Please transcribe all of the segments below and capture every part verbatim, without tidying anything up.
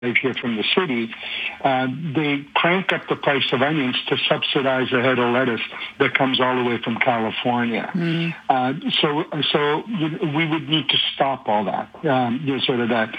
here from the city, uh, they crank up the price of onions to subsidize a head of lettuce that comes all the way from California. Mm. Uh, so, so we would need to stop all that, um, you know, sort of that.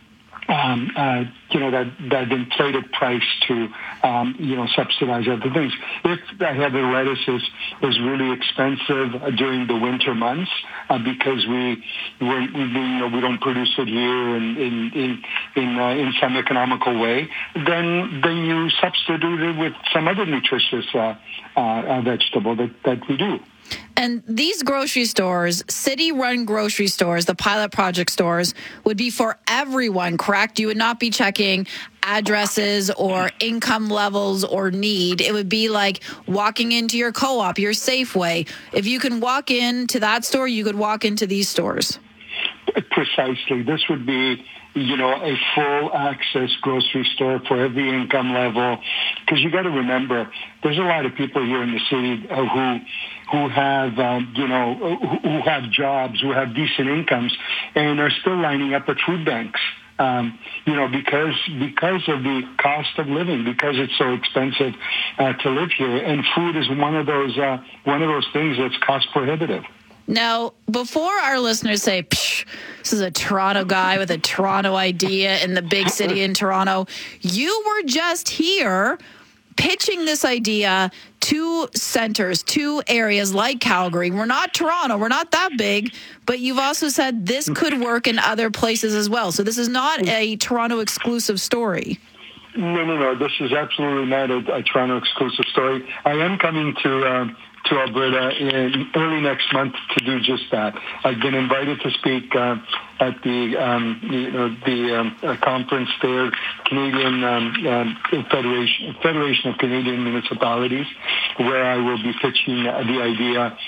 Um, uh, you know, that, that inflated price to, um, you know, subsidize other things. If the head of lettuce is, is really expensive during the winter months, uh, because we, we, we, you know, we don't produce it here in, in, in, in, uh, in some economical way, then, then you substitute it with some other nutritious, uh, uh, vegetable that, that we do. And these grocery stores, city-run grocery stores, the pilot project stores, would be for everyone, correct? You would not be checking addresses or income levels or need. It would be like walking into your co-op, your Safeway. If you can walk into that store, you could walk into these stores. Precisely. This would be, you know, a full access grocery store for every income level. Because you got to remember, there's a lot of people here in the city uh, who who have, um, you know, who, who have jobs, who have decent incomes, and are still lining up at food banks. Um, you know, because because of the cost of living, because it's so expensive uh, to live here, and food is one of those uh, one of those things that's cost prohibitive. Now, before our listeners say, Psh, this is a Toronto guy with a Toronto idea in the big city in Toronto, you were just here pitching this idea to centers, to areas like Calgary. We're not Toronto. We're not that big. But you've also said this could work in other places as well. So this is not a Toronto exclusive story. No, no, no. This is absolutely not a, a Toronto exclusive story. I am coming to... Um, to Alberta in early next month to do just that. I've been invited to speak uh, at the um, you know the um, uh, conference there, Canadian um, um, Federation Federation of Canadian Municipalities, where I will be pitching uh, the idea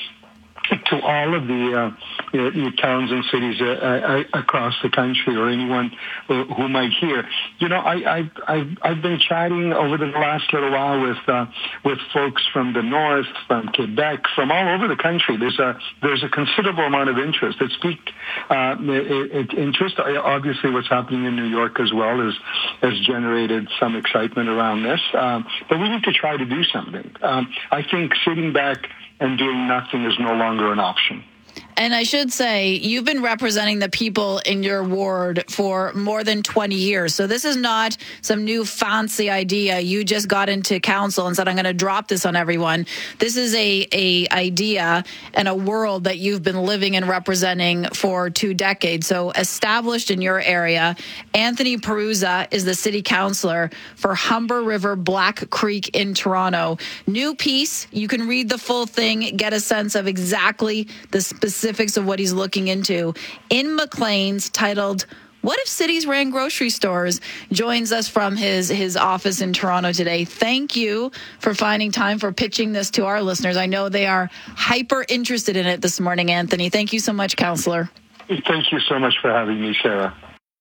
to all of the, uh, you know, towns and cities uh, uh, across the country, or anyone who, who might hear. You know, I, I've, I've, I've been chatting over the last little while with uh, with folks from the north, from Quebec, from all over the country. There's a there's a considerable amount of interest. That speak uh, it, it, interest. Obviously, what's happening in New York as well is has generated some excitement around this. Um, but we need to try to do something. Um, I think sitting back and doing nothing is no longer an option. And I should say, you've been representing the people in your ward for more than twenty years. So this is not some new fancy idea. You just got into council and said, I'm going to drop this on everyone. This is a, a idea and a world that you've been living and representing for two decades. So established in your area, Anthony Peruza is the city councillor for Humber River Black Creek in Toronto. New piece. You can read the full thing, get a sense of exactly the specific of what he's looking into in Maclean's, titled "What If Cities Ran Grocery Stores?" Joins us from his his office in Toronto today. Thank you for finding time for pitching this to our listeners. I know they are hyper interested in it this morning, Anthony. Thank you so much, Councillor. Thank you so much for having me, Sarah.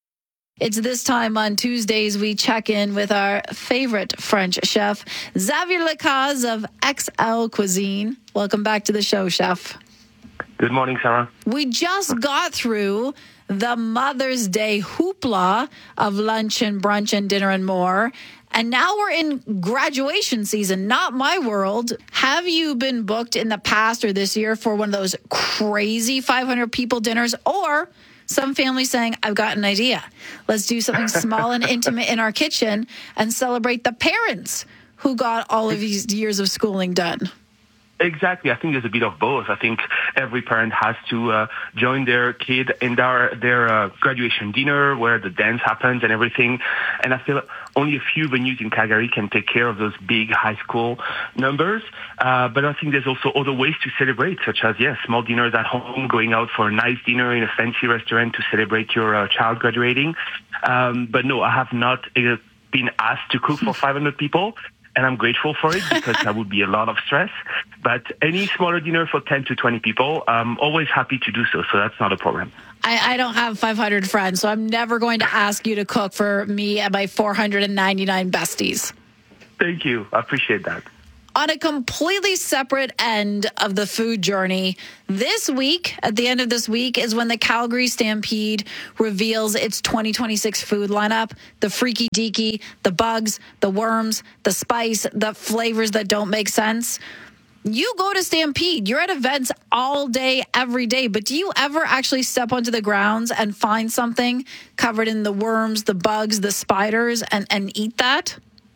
It's this time on Tuesdays we check in with our favorite French chef, Xavier Lacaze of X L Cuisine. Welcome back to the show, Chef. Good morning, Sarah. We just got through the Mother's Day hoopla of lunch and brunch and dinner and more. And now we're in graduation season, not my world. Have you been booked in the past or this year for one of those crazy five hundred people dinners? Or some families saying, I've got an idea. Let's do something small and intimate in our kitchen and celebrate the parents who got all of these years of schooling done. Exactly. I think there's a bit of both. I think every parent has to uh, join their kid in their their uh, graduation dinner where the dance happens and everything. And I feel only a few venues in Calgary can take care of those big high school numbers. Uh, but I think there's also other ways to celebrate, such as, yes, small dinners at home, going out for a nice dinner in a fancy restaurant to celebrate your uh, child graduating. Um, but no, I have not uh, been asked to cook for five hundred people. And I'm grateful for it because that would be a lot of stress. But any smaller dinner for ten to twenty people, I'm always happy to do so. So that's not a problem. I, I don't have five hundred friends, so I'm never going to ask you to cook for me and my four hundred ninety-nine besties. Thank you. I appreciate that. On a completely separate end of the food journey, this week, at the end of this week, is when the Calgary Stampede reveals its twenty twenty-six food lineup. The freaky deaky, the bugs, the worms, the spice, the flavors that don't make sense. You go to Stampede, you're at events all day, every day, but do you ever actually step onto the grounds and find something covered in the worms, the bugs, the spiders, and, and eat that?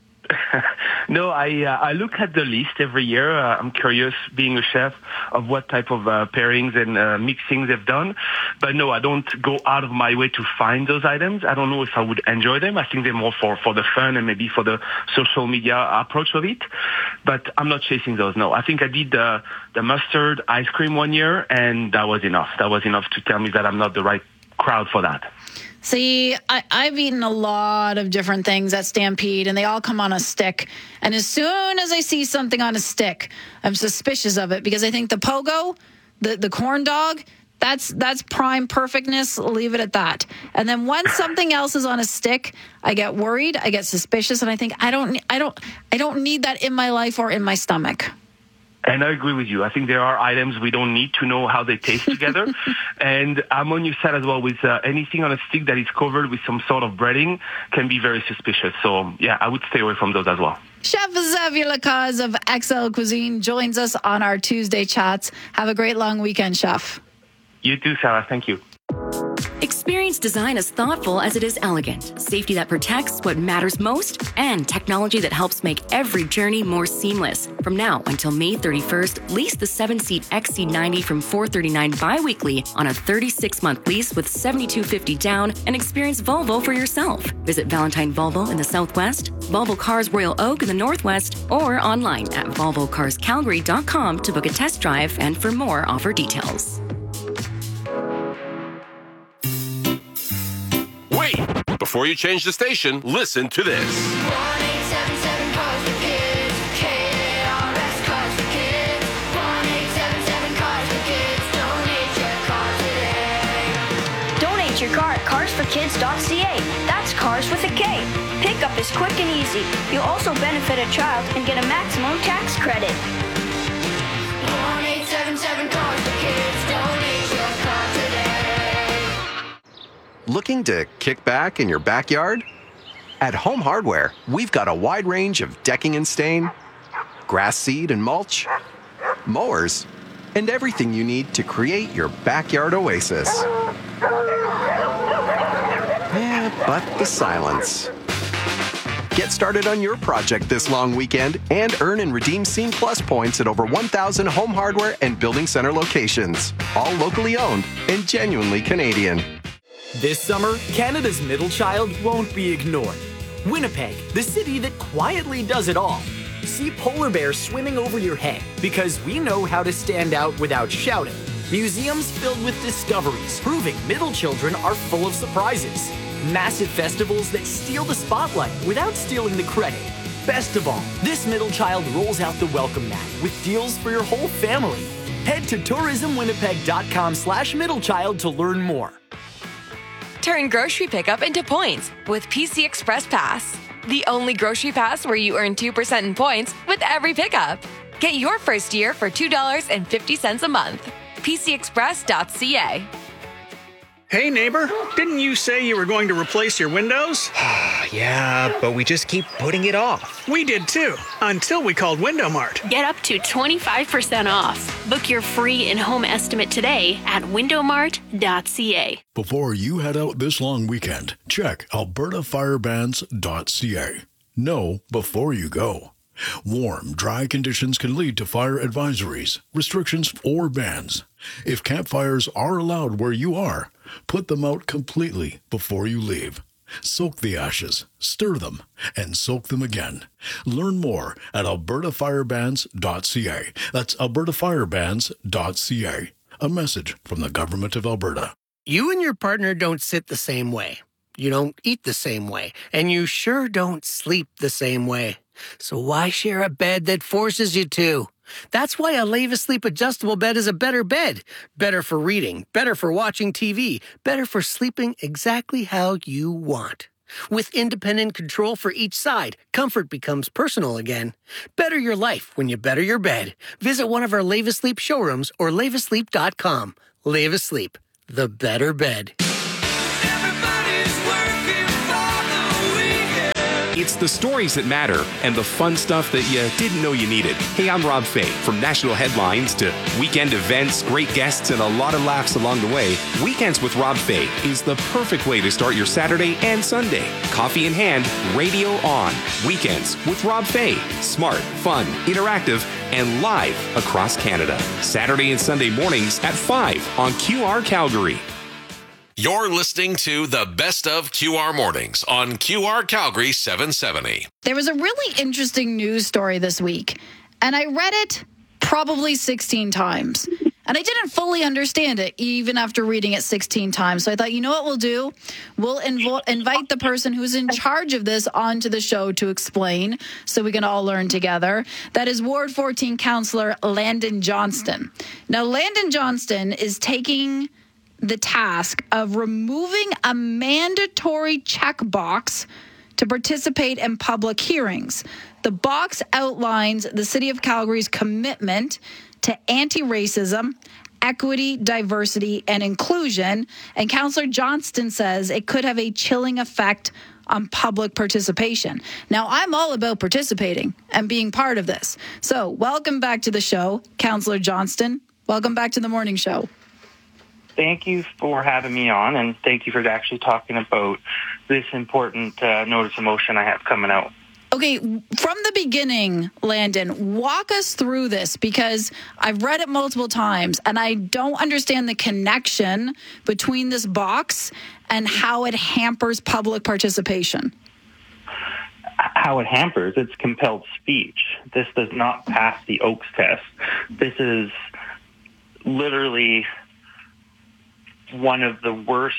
No, I uh, I look at the list every year. Uh, I'm curious, being a chef, of what type of uh, pairings and uh, mixings they've done. But no, I don't go out of my way to find those items. I don't know if I would enjoy them. I think they're more for, for the fun and maybe for the social media approach of it. But I'm not chasing those, no. I think I did the, the mustard ice cream one year, and that was enough. That was enough to tell me that I'm not the right crowd for that. See, I, I've eaten a lot of different things at Stampede, and they all come on a stick. And as soon as I see something on a stick, I'm suspicious of it because I think the pogo, the, the corn dog, that's that's prime perfectness. Leave it at that. And then once something else is on a stick, I get worried, I get suspicious, and I think I don't, I don't, I don't need that in my life or in my stomach. And I agree with you. I think there are items we don't need to know how they taste together. And I'm on your side as well with uh, anything on a stick that is covered with some sort of breading can be very suspicious. So, yeah, I would stay away from those as well. Chef Xavier Lacaze of X L Cuisine joins us on our Tuesday chats. Have a great long weekend, Chef. You too, Sarah. Thank you. Experience design as thoughtful as it is elegant, safety that protects what matters most, and technology that helps make every journey more seamless. From now until May thirty-first, lease the seven-seat X C ninety from four hundred thirty-nine dollars bi-weekly on a thirty-six month lease with seven thousand two hundred fifty dollars down and experience Volvo for yourself. Visit Valentine Volvo in the Southwest, Volvo Cars Royal Oak in the Northwest, or online at volvo cars calgary dot com to book a test drive and for more offer details. Wait! Before you change the station, listen to this. one eight seven seven Cars for Kids. K A R S Cars for Kids. one eight seven seven Cars for Kids. Donate your car today. Donate your car at cars for kids dot c a. That's cars with a K. Pickup is quick and easy. You'll also benefit a child and get a maximum tax credit. one eight seven seven Cars for Kids. Donate your car today. Looking to kick back in your backyard? At Home Hardware, we've got a wide range of decking and stain, grass seed and mulch, mowers, and everything you need to create your backyard oasis. Yeah, but the silence. Get started on your project this long weekend and earn and redeem Scene Plus points at over one thousand Home Hardware and Building Center locations, all locally owned and genuinely Canadian. This summer, Canada's middle child won't be ignored. Winnipeg, the city that quietly does it all. See polar bears swimming over your head because we know how to stand out without shouting. Museums filled with discoveries proving middle children are full of surprises. Massive festivals that steal the spotlight without stealing the credit. Best of all, this middle child rolls out the welcome mat with deals for your whole family. Head to tourism winnipeg dot com slash middle child to learn more. Turn grocery pickup into points with P C Express Pass. The only grocery pass where you earn two percent in points with every pickup. Get your first year for two dollars and fifty cents a month. P C express dot c a. Hey neighbor, didn't you say you were going to replace your windows? Yeah, but we just keep putting it off. We did too, until we called Window Mart. Get up to twenty-five percent off. Book your free in-home estimate today at window mart dot c a. Before you head out this long weekend, check alberta fire bans dot c a. Know before you go. Warm, dry conditions can lead to fire advisories, restrictions, or bans. If campfires are allowed where you are, put them out completely before you leave. Soak the ashes, stir them, and soak them again. Learn more at alberta fire bans dot c a. That's alberta fire bans dot c a. A message from the Government of Alberta. You and your partner don't sit the same way. You don't eat the same way. And you sure don't sleep the same way. So why share a bed that forces you to? That's why a Leva Sleep adjustable bed is a better bed. Better for reading, better for watching T V, better for sleeping exactly how you want. With independent control for each side, comfort becomes personal again. Better your life when you better your bed. Visit one of our Lave Asleep showrooms or lave asleep dot com. Lave Asleep, the better bed. It's the stories that matter and the fun stuff that you didn't know you needed. Hey, I'm Rob Fay. From national headlines to weekend events, great guests, and a lot of laughs along the way, Weekends with Rob Fay is the perfect way to start your Saturday and Sunday. Coffee in hand, radio on. Weekends with Rob Fay. Smart, fun, interactive, and live across Canada. Saturday and Sunday mornings at five on Q R Calgary. You're listening to the Best of Q R Mornings on Q R Calgary seven seventy. There was a really interesting news story this week, and I read it probably sixteen times. And I didn't fully understand it, even after reading it sixteen times. So I thought, you know what we'll do? We'll invo- invite the person who's in charge of this onto the show to explain so we can all learn together. That is Ward fourteen Councillor Landon Johnston. Now, Landon Johnston is taking the task of removing a mandatory checkbox to participate in public hearings. The box outlines the City of Calgary's commitment to anti-racism, equity, diversity, and inclusion. And Councillor Johnston says it could have a chilling effect on public participation. Now, I'm all about participating and being part of this. So welcome back to the show, Councillor Johnston. Welcome back to the morning show. Thank you for having me on, and thank you for actually talking about this important uh, notice of motion I have coming out. Okay, from the beginning, Landon, walk us through this, because I've read it multiple times and I don't understand the connection between this box and how it hampers public participation. How it hampers, it's compelled speech. This does not pass the Oakes test. This is literally one of the worst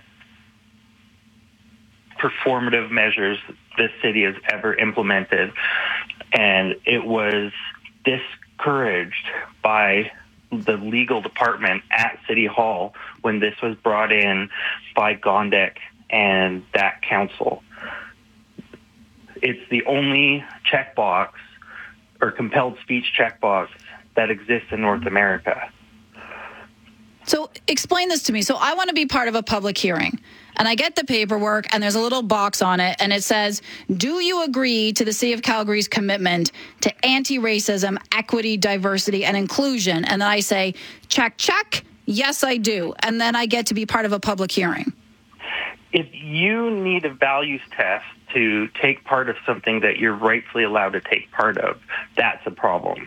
performative measures this city has ever implemented, and it was discouraged by the legal department at City Hall when this was brought in by Gondek and that council. It's the only checkbox or compelled speech checkbox that exists in North America. So explain this to me. So I want to be part of a public hearing, and I get the paperwork, and there's a little box on it, and it says, do you agree to the City of Calgary's commitment to anti-racism, equity, diversity, and inclusion? And then I say, check, check, yes, I do. And then I get to be part of a public hearing. If you need a values test to take part of something that you're rightfully allowed to take part of, that's a problem.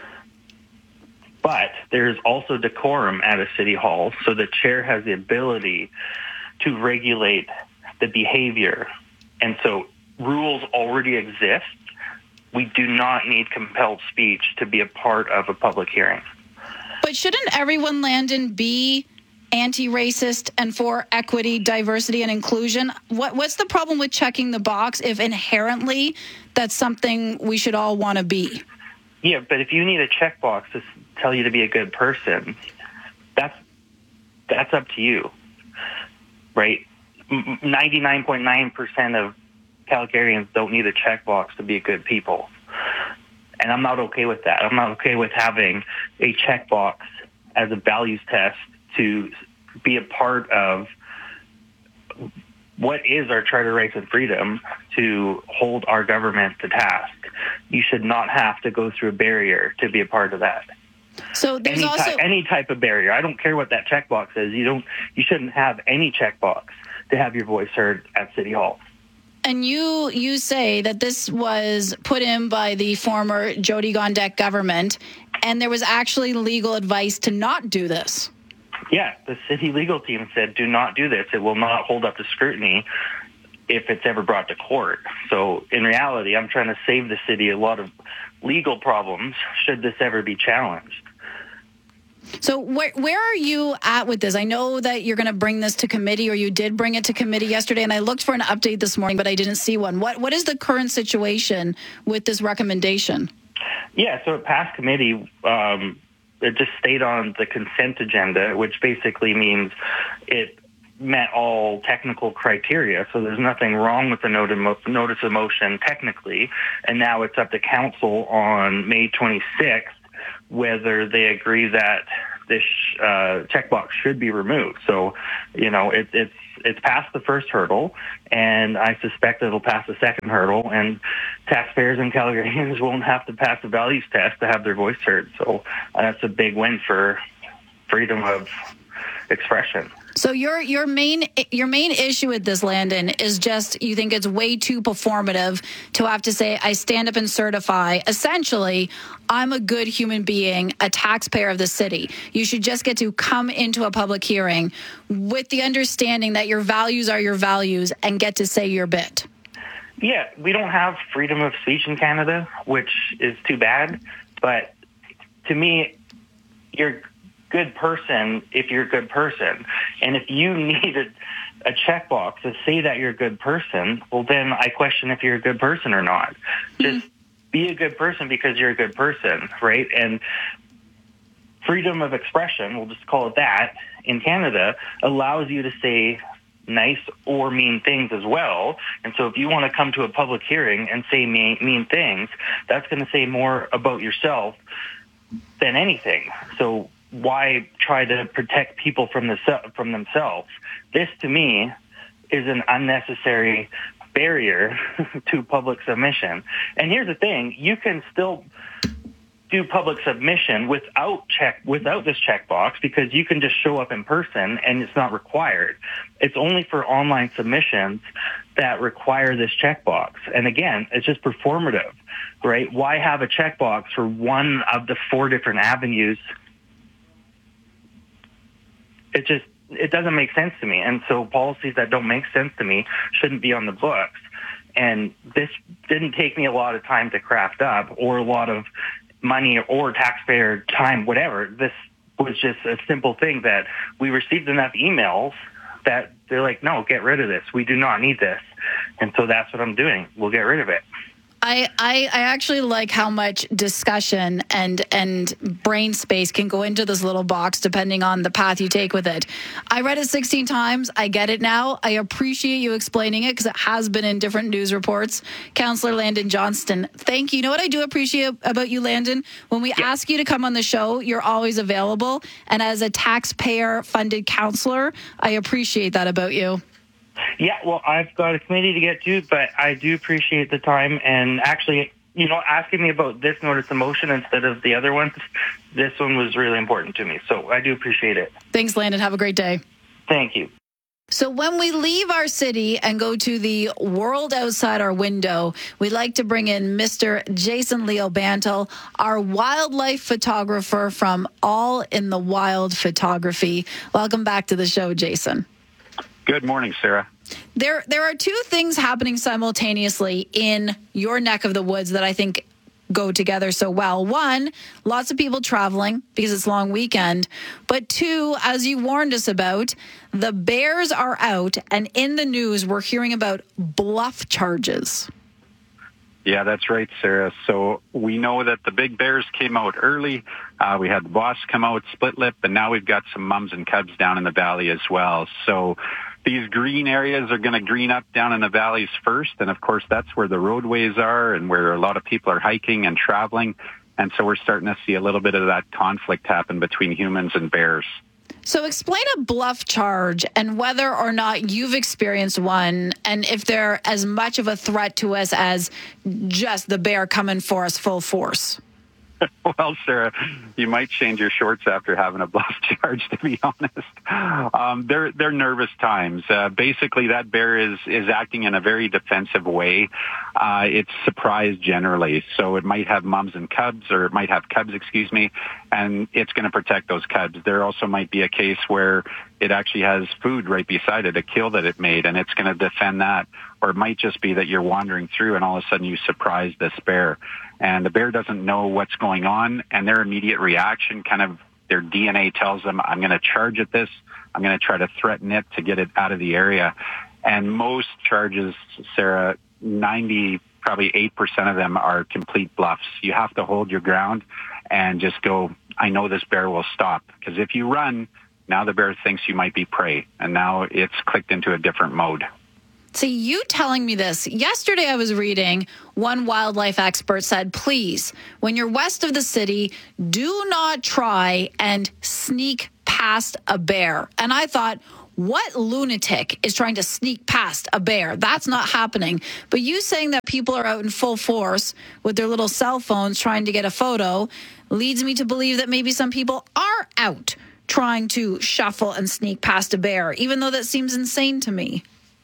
But there's also decorum at a city hall, so the chair has the ability to regulate the behavior. And so rules already exist. We do not need compelled speech to be a part of a public hearing. But shouldn't everyone, Landon, be anti-racist and for equity, diversity, and inclusion? What, what's the problem with checking the box if inherently that's something we should all want to be? Yeah, but if you need a checkbox to tell you to be a good person, that's that's up to you, right? ninety-nine point nine percent of Calgarians don't need a checkbox to be good people. And I'm not okay with that. I'm not okay with having a checkbox as a values test to be a part of what is our Charter Rights and Freedom to hold our government to task. You should not have to go through a barrier to be a part of that. So there's any, also ty- any type of barrier. I don't care what that checkbox is. You don't. You shouldn't have any checkbox to have your voice heard at City Hall. And you you say that this was put in by the former Jody Gondek government, and there was actually legal advice to not do this. Yeah, the city legal team said, do not do this. It will not hold up to scrutiny if it's ever brought to court. So in reality, I'm trying to save the city a lot of legal problems should this ever be challenged. So where where are you at with this? I know that you're going to bring this to committee, or you did bring it to committee yesterday, and I looked for an update this morning, but I didn't see one. What What is the current situation with this recommendation? Yeah, so it passed committee. Um, it just stayed on the consent agenda, which basically means it met all technical criteria, so there's nothing wrong with the notice of motion technically, and now it's up to council on May twenty-sixth whether they agree that this uh, checkbox should be removed. So, you know, it, it's it's past the first hurdle, and I suspect it'll pass the second hurdle, and taxpayers and Calgarians won't have to pass the values test to have their voice heard. So uh, that's a big win for freedom of expression. So your your main your main issue with this, Landon, is just you think it's way too performative to have to say, I stand up and certify, essentially, I'm a good human being, a taxpayer of the city. You should just get to come into a public hearing with the understanding that your values are your values and get to say your bit. Yeah, we don't have freedom of speech in Canada, which is too bad. But to me, you're good person if you're a good person. And if you need a, a checkbox to say that you're a good person, well, then I question if you're a good person or not. Just be a good person because you're a good person, right? And freedom of expression, we'll just call it that, in Canada, allows you to say nice or mean things as well. And so if you want to come to a public hearing and say mean, mean things, that's going to say more about yourself than anything. So why try to protect people from the from themselves? This, to me, is an unnecessary barrier to public submission. And here's the thing: you can still do public submission without check without this checkbox, because you can just show up in person and it's not required. It's only for online submissions that require this checkbox. And again, it's just performative, right? Why have a checkbox for one of the four different avenues? It just, it doesn't make sense to me. And so policies that don't make sense to me shouldn't be on the books. And this didn't take me a lot of time to craft up, or a lot of money or taxpayer time, whatever. This was just a simple thing that we received enough emails that they're like, no, get rid of this. We do not need this. And so that's what I'm doing. We'll get rid of it. I, I, I actually like how much discussion and and brain space can go into this little box depending on the path you take with it. I read it sixteen times. I get it now. I appreciate you explaining it because it has been in different news reports. Councillor Landon Johnston, thank you. You know what I do appreciate about you, Landon? When we yeah. ask you to come on the show, you're always available. And as a taxpayer-funded councillor, I appreciate that about you. Yeah, well, I've got a committee to get to, but I do appreciate the time. And actually, you know, asking me about this notice of motion instead of the other ones, this one was really important to me. So I do appreciate it. Thanks, Landon. Have a great day. Thank you. So when we leave our city and go to the world outside our window, we like to bring in Mister Jason Leo Bantle, our wildlife photographer from All in the Wild Photography. Welcome back to the show, Jason. Good morning, Sarah. There there are two things happening simultaneously in your neck of the woods that I think go together so well. One, lots of people traveling because it's long weekend. But two, as you warned us about, the bears are out, and in the news we're hearing about bluff charges. Yeah, that's right, Sarah. So we know that the big bears came out early. Uh, we had the boss come out, split lip, and now we've got some mums and cubs down in the valley as well. So these green areas are going to green up down in the valleys first. And of course, that's where the roadways are and where a lot of people are hiking and traveling. And so we're starting to see a little bit of that conflict happen between humans and bears. So explain a bluff charge and whether or not you've experienced one, and if they're as much of a threat to us as just the bear coming for us full force. Well, Sarah, you might change your shorts after having a bluff charge, to be honest. Um, they're they're nervous times. Uh, basically, that bear is, is acting in a very defensive way. Uh, it's surprised generally. So it might have mums and cubs, or it might have cubs, excuse me, and it's going to protect those cubs. There also might be a case where it actually has food right beside it, a kill that it made, and it's going to defend that. Or it might just be that you're wandering through and all of a sudden you surprise this bear. And the bear doesn't know what's going on, and their immediate reaction, kind of their D N A tells them, I'm going to charge at this. I'm going to try to threaten it to get it out of the area. And most charges, Sarah, ninety, probably eight percent of them are complete bluffs. You have to hold your ground and just go, I know this bear will stop. Because if you run, Now the bear thinks you might be prey, and now it's clicked into a different mode. See, you telling me this. Yesterday I was reading, one wildlife expert said, please, when you're west of the city, do not try and sneak past a bear. And I thought, what lunatic is trying to sneak past a bear? That's not happening. But you saying that people are out in full force with their little cell phones trying to get a photo leads me to believe that maybe some people are out trying to shuffle and sneak past a bear, even though that seems insane to me.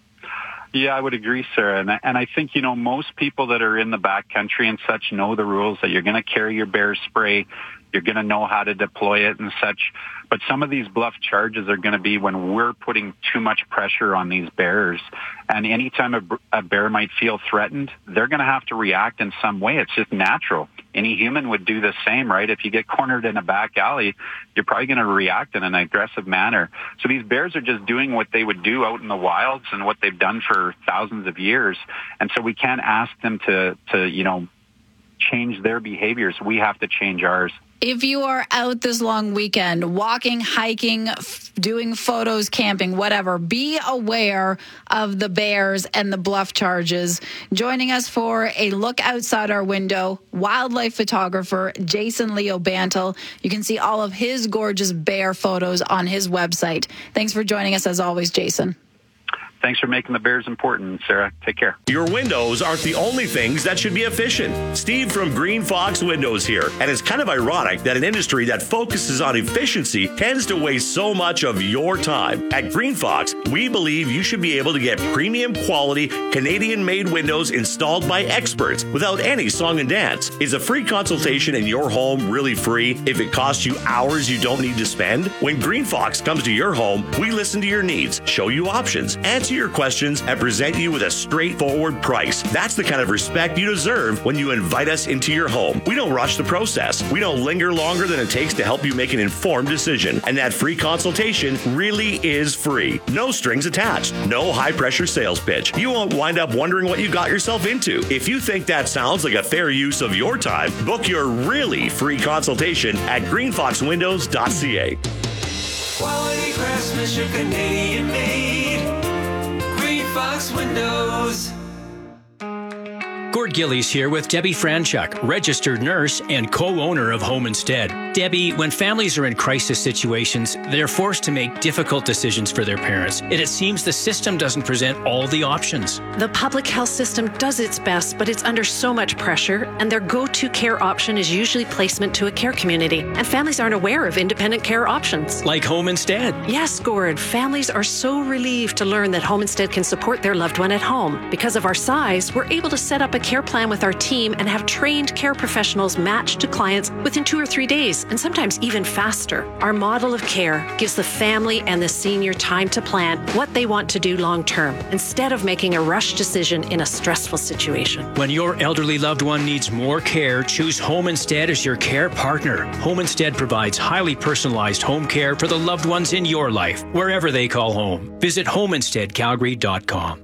Yeah, I would agree, Sarah. And I, and I think, you know, most people that are in the backcountry and such know the rules that you're going to carry your bear spray. You're going to know how to deploy it and such. But some of these bluff charges are going to be when we're putting too much pressure on these bears. And anytime a, a bear might feel threatened, they're going to have to react in some way. It's just natural. Any human would do the same, right? If you get cornered in a back alley, you're probably going to react in an aggressive manner. So these bears are just doing what they would do out in the wilds and what they've done for thousands of years. And so we can't ask them to, to you know, change their behaviors. We have to change ours. If you are out this long weekend, walking, hiking, f- doing photos, camping, whatever, be aware of the bears and the bluff charges. Joining us for a look outside our window, wildlife photographer Jason Leo Bantle. You can see all of his gorgeous bear photos on his website. Thanks for joining us as always, Jason. Thanks for making the bears important, Sarah. Take care. Your windows aren't the only things that should be efficient. Steve from Green Fox Windows here. And it's kind of ironic that an industry that focuses on efficiency tends to waste so much of your time. At Green Fox, we believe you should be able to get premium quality Canadian-made windows installed by experts without any song and dance. Is a free consultation in your home really free if it costs you hours you don't need to spend? When Green Fox comes to your home, we listen to your needs, show you options, answer your questions, and present you with a straightforward price. That's the kind of respect you deserve when you invite us into your home. We don't rush the process. We don't linger longer than it takes to help you make an informed decision. And that free consultation really is free. No strings attached. No high-pressure sales pitch. You won't wind up wondering what you got yourself into. If you think that sounds like a fair use of your time, book your really free consultation at green fox windows dot c a. Quality craftsmanship, Canadian made. Fox Windows. Gord Gillies here with Debbie Franchuk, registered nurse and co-owner of Home Instead. Debbie, when families are in crisis situations, they're forced to make difficult decisions for their parents, and it seems the system doesn't present all the options. The public health system does its best, but it's under so much pressure, and their go-to care option is usually placement to a care community, and families aren't aware of independent care options. Like Home Instead. Yes, Gord. Families are so relieved to learn that Home Instead can support their loved one at home. Because of our size, we're able to set up a care plan with our team and have trained care professionals matched to clients within two or three days, and sometimes even faster. Our model of care gives the family and the senior time to plan what they want to do long term, instead of making a rush decision in a stressful situation. When your elderly loved one needs more care, choose Home Instead as your care partner. Home Instead provides highly personalized home care for the loved ones in your life, wherever they call home. Visit home instead calgary dot com.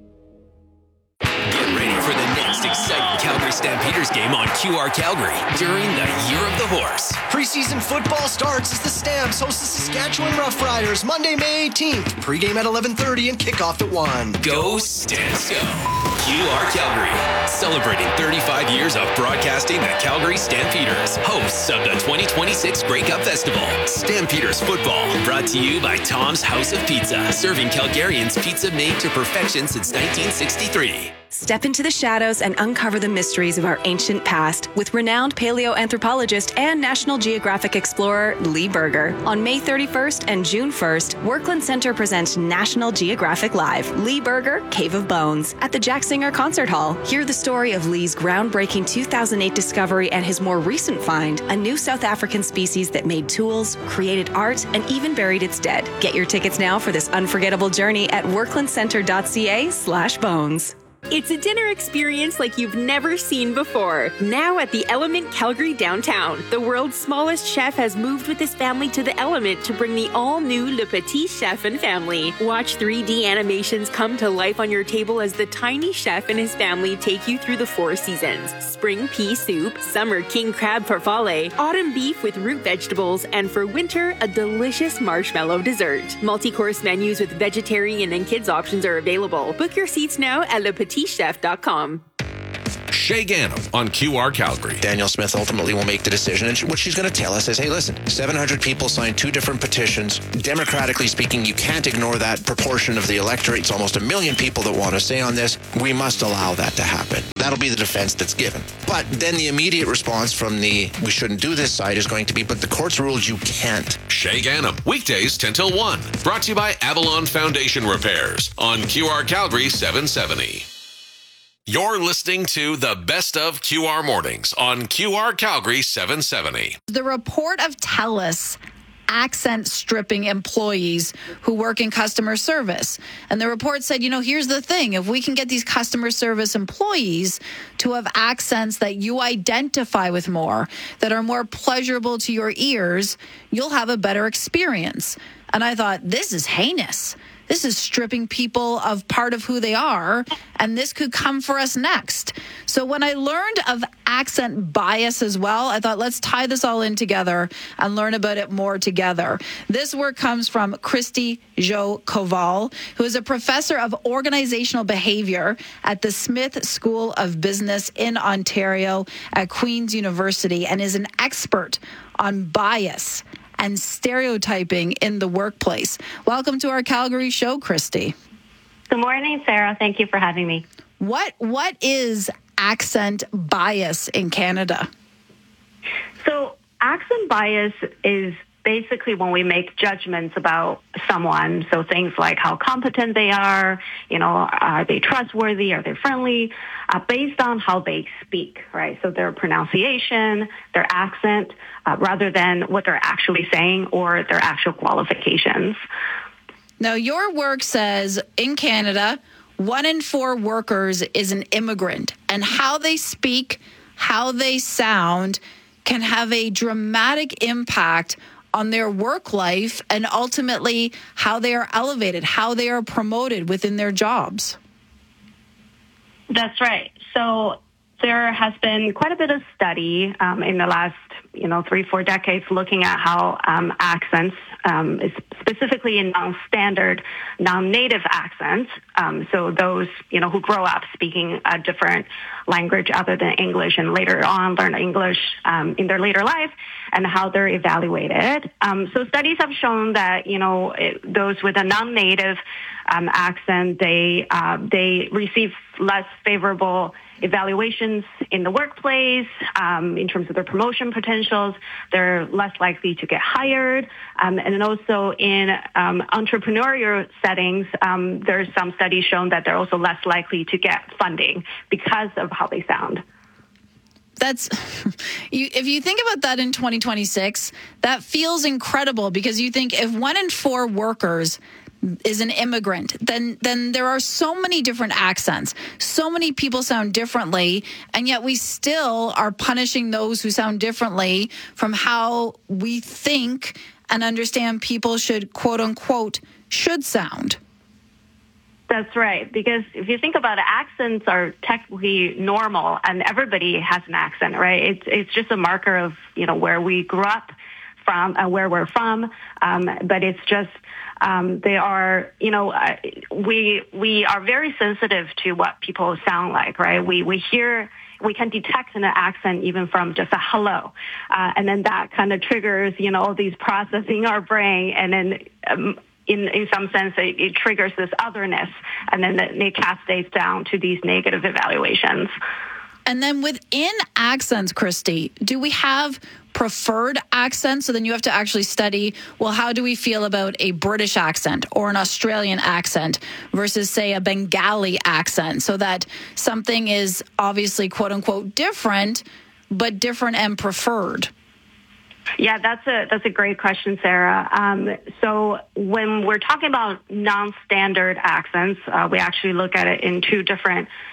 Exciting Calgary Stampeders game on Q R Calgary during the Year of the Horse. Preseason football starts as the Stamps host the Saskatchewan Roughriders Monday, May eighteenth. Pre-game at eleven thirty and kickoff at one. Go Stamps go! Q R Calgary, celebrating thirty-five years of broadcasting the Calgary Stampeders, hosts of the twenty twenty-six Grey Cup Festival. Stampeders football, brought to you by Tom's House of Pizza, serving Calgarians pizza made to perfection since nineteen sixty-three. Step into the shadows and uncover the mysteries of our ancient past with renowned paleoanthropologist and National Geographic explorer Lee Berger. On May thirty-first and June first, Workland Center presents National Geographic Live, Lee Berger, Cave of Bones, at the Jack Singer Concert Hall. Hear the story of Lee's groundbreaking two thousand eight discovery and his more recent find, a new South African species that made tools, created art, and even buried its dead. Get your tickets now for this unforgettable journey at workland center dot c a slash bones. It's a dinner experience like you've never seen before. Now at the Element Calgary downtown, the world's smallest chef has moved with his family to the Element to bring the all-new Le Petit Chef and family. Watch three D animations come to life on your table as the tiny chef and his family take you through the four seasons. Spring pea soup, summer king crab farfalle, autumn beef with root vegetables, and for winter, a delicious marshmallow dessert. Multi-course menus with vegetarian and kids options are available. Book your seats now at le petit chef dot com. Shay Gannam on Q R Calgary. Danielle Smith ultimately will make the decision. And what she's going to tell us is, hey, listen, seven hundred people signed two different petitions. Democratically speaking, you can't ignore that proportion of the electorate. It's almost a million people that want to say on this. We must allow that to happen. That'll be the defense that's given. But then the immediate response from the we shouldn't do this side is going to be, but the court's ruled you can't. Shay Gannam, weekdays ten till one. Brought to you by Avalon Foundation Repairs on Q R Calgary seven seventy. You're listening to the Best of Q R Mornings on Q R Calgary seven seventy. The report of TELUS accent stripping employees who work in customer service. And the report said, you know, here's the thing. If we can get these customer service employees to have accents that you identify with more, that are more pleasurable to your ears, you'll have a better experience. And I thought, this is heinous. This is stripping people of part of who they are, and this could come for us next. So when I learned of accent bias as well, I thought, let's tie this all in together and learn about it more together. This work comes from Christy Jo Koval, who is a professor of organizational behavior at the Smith School of Business in Ontario at Queen's University, and is an expert on bias and stereotyping in the workplace. Welcome to our Calgary show, Christy. Good morning, Sarah. Thank you for having me. What What is accent bias in Canada? So accent bias is basically when we make judgments about someone. So things like how competent they are, you know, are they trustworthy, are they friendly, uh, based on how they speak, right? So their pronunciation, their accent, uh, rather than what they're actually saying or their actual qualifications. Now, your work says in Canada, one in four workers is an immigrant, and how they speak, how they sound can have a dramatic impact on their work life and ultimately how they are elevated, how they are promoted within their jobs. That's right. So there has been quite a bit of study um, in the last, you know, three, four decades looking at how um, accents, um, is specifically in non-standard, non-native accents, um, so those, you know, who grow up speaking a different language other than English and later on learn English um, in their later life, and how they're evaluated. Um, so studies have shown that, you know, it, those with a non-native um, accent, they uh, they receive less favorable evaluations in the workplace, um, in terms of their promotion potentials. They're less likely to get hired. Um, and then also in um, entrepreneurial settings, um, there's some studies shown that they're also less likely to get funding because of how they sound. That's, you, if you think about that in twenty twenty-six, that feels incredible, because you think if one in four workers is an immigrant, then then there are so many different accents. So many people sound differently, and yet we still are punishing those who sound differently from how we think and understand people should, quote unquote, should sound. That's right, because if you think about it, accents are technically normal, and everybody has an accent, right? It's it's just a marker of, you know, where we grew up from and where we're from, um, but it's just um, they are, you know, uh, we we are very sensitive to what people sound like, right? We we hear. We can detect an accent even from just a hello. Uh, and then that kind of triggers, you know, all these processing our brain. And then um, in, in some sense, it, it triggers this otherness. And then it cascades down to these negative evaluations. And then within accents, Christy, do we have preferred accents? So then you have to actually study, well, how do we feel about a British accent or an Australian accent versus, say, a Bengali accent, so that something is obviously, quote unquote, different, but different and preferred? Yeah, that's a that's a great question, Sarah. Um, so when we're talking about non-standard accents, uh, we actually look at it in two different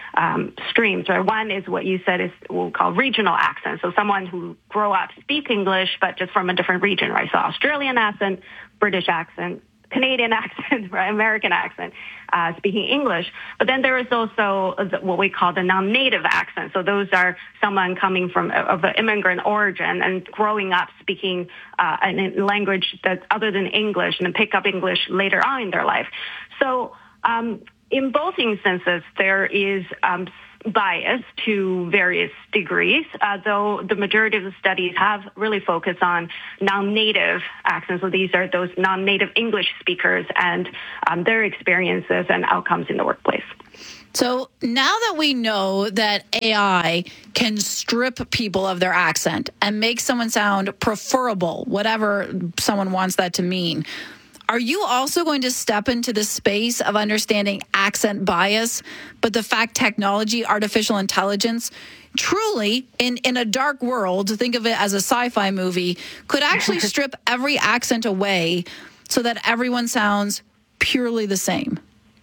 um, streams. Right? One is what you said is what we call regional accent. So someone who grow up speak English, but just from a different region, right? So Australian accent, British accent, Canadian accent, right? American accent, uh, speaking English. But then there is also what we call the non-native accent. So those are someone coming from of an immigrant origin and growing up speaking uh, a language that's other than English and then pick up English later on in their life. So um, in both instances, there is um, bias to various degrees, uh, though the majority of the studies have really focused on non-native accents. So these are those non-native English speakers and um, their experiences and outcomes in the workplace. So now that we know that A I can strip people of their accent and make someone sound preferable, whatever someone wants that to mean, are you also going to step into the space of understanding accent bias, but the fact technology, artificial intelligence, truly, in, in a dark world, think of it as a sci-fi movie, could actually strip every accent away so that everyone sounds purely the same?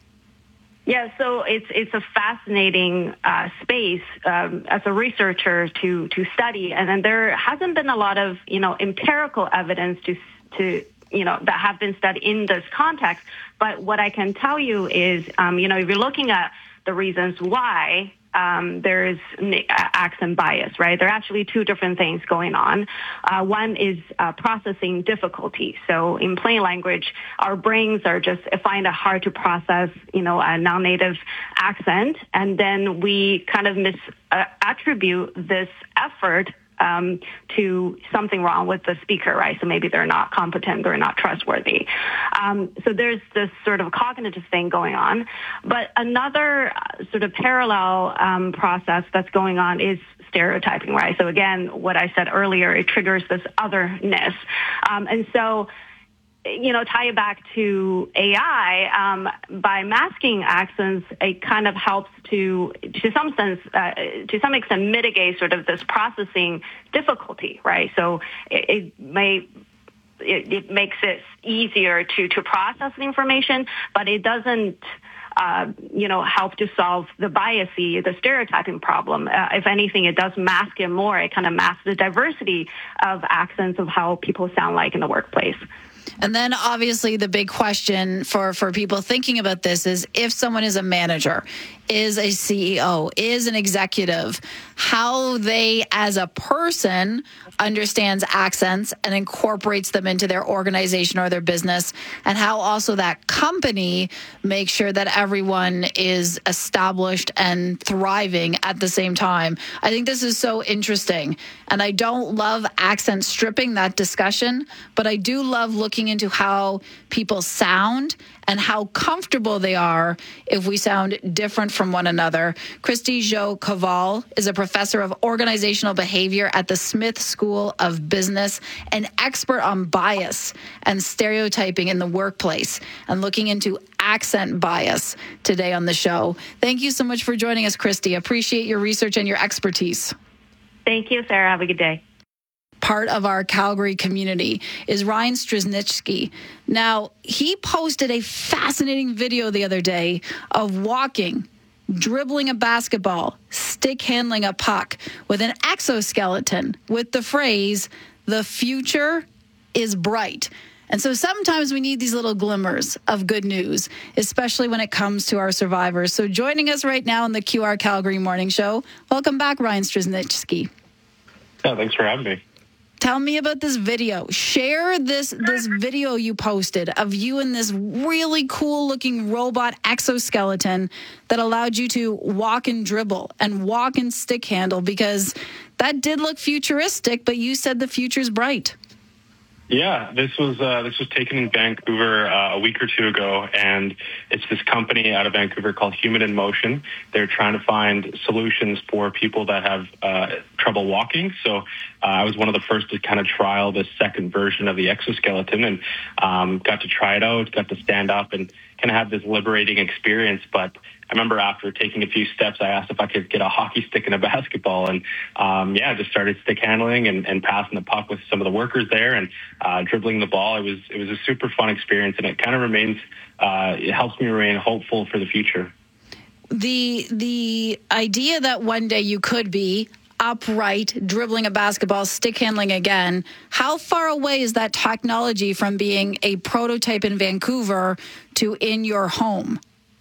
Yeah, so it's it's a fascinating uh, space um, as a researcher to to study, and then there hasn't been a lot of you know empirical evidence to to you know that have been studied in this context. But what I can tell you is, um, you know, if you're looking at the reasons why um, there is accent bias, right? There are actually two different things going on. Uh, one is uh, processing difficulty. So in plain language, our brains are just find it hard to process, you know, a non-native accent, and then we kind of misattribute uh, this effort Um, to something wrong with the speaker, right? So maybe they're not competent, they're not trustworthy. Um, so there's this sort of cognitive thing going on. But another sort of parallel um, process that's going on is stereotyping, right? So again, what I said earlier, it triggers this otherness. Um, and so you know, tie it back to A I, um, by masking accents, it kind of helps to, to some sense, uh, to some extent, mitigate sort of this processing difficulty, right? So it, it may, it, it makes it easier to, to process the information, but it doesn't, uh, you know, help to solve the biasy, the stereotyping problem. Uh, if anything, it does mask it more. It kind of masks the diversity of accents of how people sound like in the workplace. And then obviously the big question for, for people thinking about this is if someone is a manager, is a C E O, is an executive, how they as a person understands accents and incorporates them into their organization or their business, and how also that company makes sure that everyone is established and thriving at the same time. I think this is so interesting. And I don't love accent stripping, that discussion, but I do love looking into how people sound and how comfortable they are if we sound different from one another. Christy Jo Caval is a professor of organizational behavior at the Smith School of Business, an expert on bias and stereotyping in the workplace, and looking into accent bias today on the show. Thank you so much for joining us, Christy. Appreciate your research and your expertise. Thank you, Sarah. Have a good day. Part of our Calgary community is Ryan Strzelnicki. Now, he posted a fascinating video the other day of walking, dribbling a basketball, stick handling a puck with an exoskeleton with the phrase, "The future is bright." And so sometimes we need these little glimmers of good news, especially when it comes to our survivors. So joining us right now on the Q R Calgary Morning Show, welcome back, Ryan Strzelnicki. Yeah, thanks for having me. Tell me about this video. Share this this video you posted of you in this really cool looking robot exoskeleton that allowed you to walk and dribble and walk and stick handle, because that did look futuristic, but you said the future's bright. Yeah, this was uh, this was taken in Vancouver uh, a week or two ago, and it's this company out of Vancouver called Human in Motion. They're trying to find solutions for people that have uh, trouble walking. So uh, I was one of the first to kind of trial this second version of the exoskeleton, and um, got to try it out, got to stand up and kind of have this liberating experience. But I remember after taking a few steps, I asked if I could get a hockey stick and a basketball, and um, yeah, just started stick handling and, and passing the puck with some of the workers there and uh, dribbling the ball. It was it was a super fun experience, and it kind of remains, uh, it helps me remain hopeful for the future. the the idea that one day you could be upright, dribbling a basketball, stick handling again, how far away is that technology from being a prototype in Vancouver to in your home?